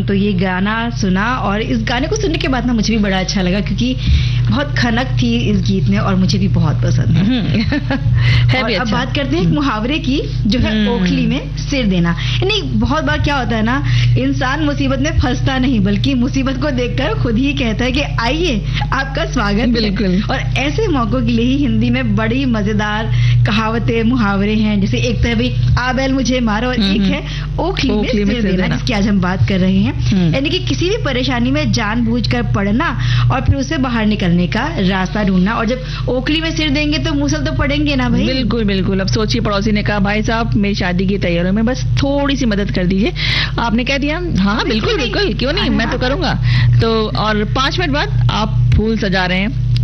तो ये गाना सुना और इस गाने को सुनने के बाद ना मुझे भी बड़ा अच्छा लगा, क्योंकि बहुत खनक थी इस गीत में और मुझे भी बहुत पसंद है। है और भी अब अच्छा। बात करते हैं एक मुहावरे की, जो है ओखली में सिर देना। यानी बहुत बार क्या होता है ना, इंसान मुसीबत में फंसता नहीं बल्कि मुसीबत को देखकर खुद ही कहता है कि आइए आपका स्वागत बिल्कुल। है। और ऐसे मौकों के लिए ही हिंदी में बड़ी मजेदार कहावतें मुहावरे हैं। जैसे एक तो है भाई आ बैल मुझे मारो, और एक है ओखली में सिर देना, जिसकी आज हम बात कर रहे हैं। यानी कि किसी भी परेशानी में जानबूझकर पड़ना और फिर उससे बाहर निकलने का रास्ता ढूंढना। और जब ओखली में सिर देंगे तो मुसल तो पड़ेंगे ना भाई। बिल्कुल बिल्कुल। अब सोचिए, पड़ोसी ने कहा भाई साहब मेरी शादी की तैयारियों में बस थोड़ी सी मदद कर दीजिए। आपने कह दिया हाँ बिल्कुल बिल्कुल, क्यों नहीं, मैं तो करूंगा। तो और 5 मिनट बाद आप फूल सजा रहे हैं,